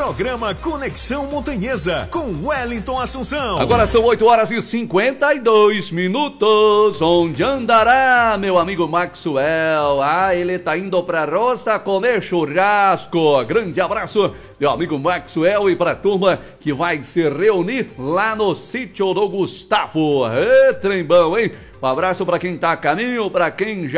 Programa Conexão Montanhesa com Wellington Assunção. Agora são 8h52. Onde andará meu amigo Maxwell? Ele tá indo pra roça comer churrasco. Grande abraço, meu amigo Maxwell, e pra turma que vai se reunir lá no sítio do Gustavo. Trembão, hein? Um abraço pra quem tá a caminho, pra quem já